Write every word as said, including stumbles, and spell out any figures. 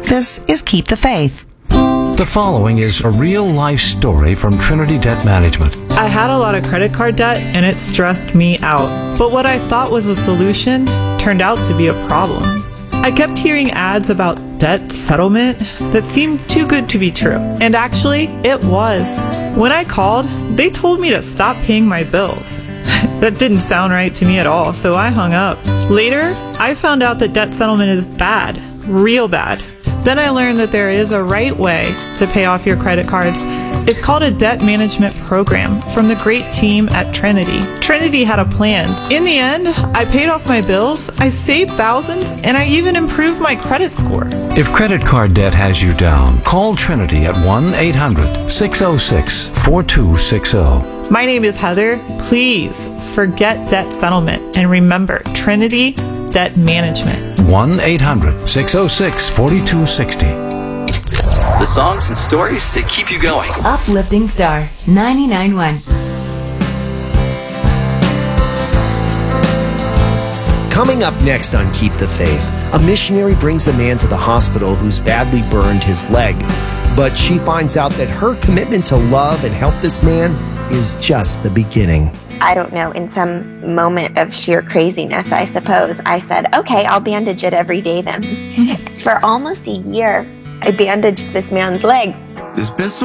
This is Keep the Faith. The following is a real-life story from Trinity Debt Management. I had a lot of credit card debt and it stressed me out. But what I thought was a solution turned out to be a problem. I kept hearing ads about debt settlement that seemed too good to be true. And actually, it was. When I called, they told me to stop paying my bills. That didn't sound right to me at all, so I hung up. Later, I found out that debt settlement is bad, real bad. Then I learned that there is a right way to pay off your credit cards. It's called a debt management program from the great team at Trinity. Trinity had a plan. In the end, I paid off my bills, I saved thousands, and I even improved my credit score. If credit card debt has you down, call Trinity at one eight hundred, six oh six, four two six oh. My name is Heather. Please forget debt settlement and remember Trinity Debt Management. one eight hundred, six oh six, four two six oh. The songs and stories that keep you going. Uplifting Star ninety-nine point one. Coming up next on Keep the Faith, a missionary brings a man to the hospital who's badly burned his leg. But she finds out that her commitment to love and help this man is just the beginning. I don't know, in some moment of sheer craziness, I suppose, I said, okay, I'll bandage it every day then. For almost a year, I bandaged this man's leg. There's been so